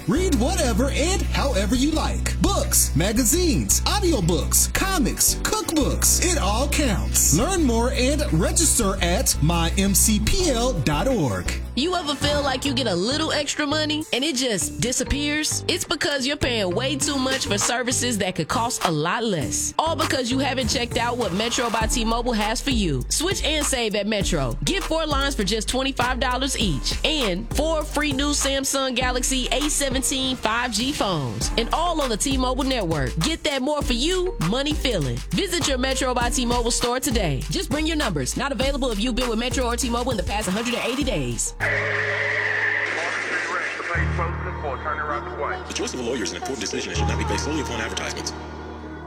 Read whatever and however you like. Books, magazines, audiobooks, comics, cookbooks. It all counts. Learn more and register at mymcpl.org. You ever feel like you get a little extra money and it just disappears? It's because you're paying way too much for services that could cost a lot less. All because you haven't checked out what Metro by T-Mobile has for you. Switch and save at Metro. Get 4 lines for just $25 each. And 4 free new Samsung Galaxy A17 5G phones. And all on the T-Mobile network. Get that more for you, money feeling. Visit your Metro by T-Mobile store today. Just bring your numbers. Not available if you've been with Metro or T-Mobile in the past 180 days. The choice of a lawyer is an important decision and should not be based solely upon advertisements.